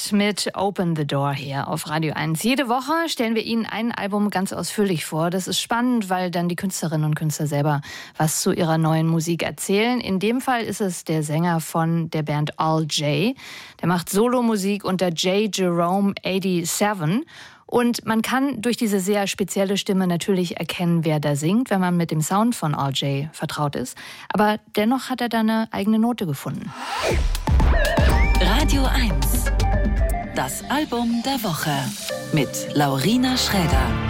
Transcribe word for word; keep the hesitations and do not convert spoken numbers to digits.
Smith mit Open the Door hier auf Radio eins. Jede Woche stellen wir Ihnen ein Album ganz ausführlich vor. Das ist spannend, weil dann die Künstlerinnen und Künstler selber was zu ihrer neuen Musik erzählen. In dem Fall ist es der Sänger von der Band All J. Der macht Solomusik unter J. Jerome siebenundachtzig. Und man kann durch diese sehr spezielle Stimme natürlich erkennen, wer da singt, wenn man mit dem Sound von All J vertraut ist. Aber dennoch hat er da eine eigene Note gefunden. Radio eins. Das Album der Woche mit Laurina Schräder.